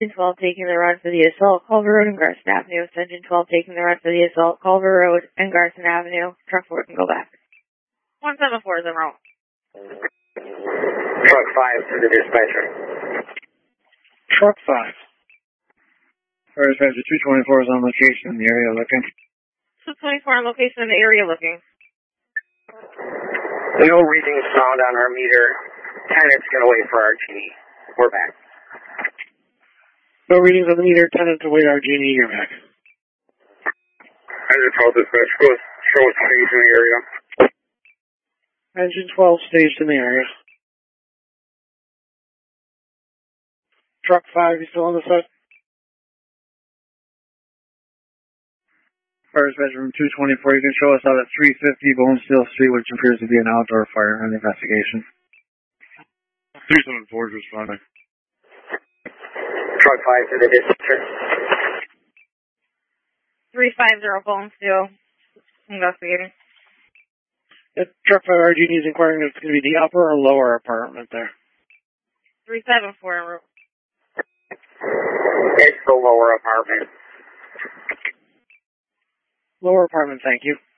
12 taking the run for the assault, Culver Road and Garson Avenue. Engine 12 taking the run for the assault, Culver Road and Garson Avenue. Truck 4 can go back. 174 is en route. Truck 5 to the dispatcher. Truck 5. First dispatcher 224 is on location in the area looking. 224 on location in the area looking. No readings found on our meter. Tenant's going to wait for our G. We're back. No readings on the meter. Tenant to wait our Genie. You're back. Engine 12 dispatch. Show stage in the area. Engine 12 staged in the area. Truck 5, you still on the site? First bedroom 224, you can show us out at 350 Bonesteel Street, which appears to be an outdoor fire and investigation. 374 is responding. Truck 5 to the dispatcher. 350 Bonesteel. Investigating. Truck 5 RGD is inquiring if it's going to be the upper or lower apartment there. 374 en route. It's the lower apartment. Lower apartment, thank you.